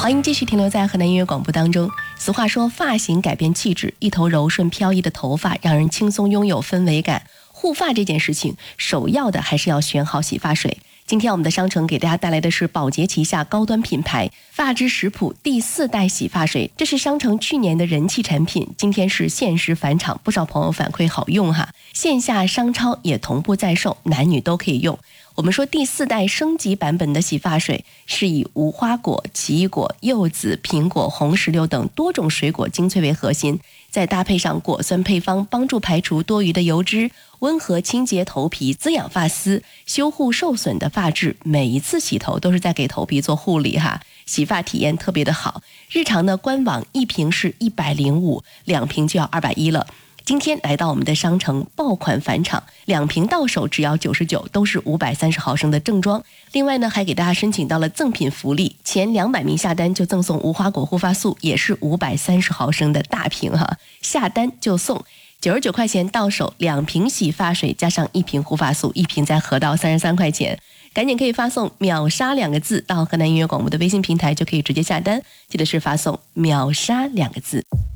欢迎继续停留在河南音乐广播当中。俗话说，发型改变气质，一头柔顺飘逸的头发让人轻松拥有氛围感。护发这件事情，首要的还是要选好洗发水。今天我们的商城给大家带来的是宝洁旗下高端品牌发之食谱第4代洗发水，这是商城去年的人气产品，今天是限时返场，不少朋友反馈好用哈。线下商超也同步在售，男女都可以用。我们说第4代升级版本的洗发水是以无花果、奇异果、柚子、苹果、红石榴等多种水果精粹为核心，再搭配上果酸配方，帮助排除多余的油脂，温和清洁头皮，滋养发丝，修护受损的发质。每一次洗头都是在给头皮做护理哈，洗发体验特别的好。日常的官网1瓶是105，2瓶就要210了。今天来到我们的商城爆款返场，2瓶到手只要99，都是530毫升的正装。另外呢，还给大家申请到了赠品福利，前200名下单就赠送无花果护发素，也是530毫升的大瓶哈，下单就送。99块钱到手，2瓶洗发水加上1瓶护发素，1瓶再合到33块钱。赶紧可以发送秒杀2个字到河南音乐广播的微信平台，就可以直接下单，记得是发送秒杀2个字。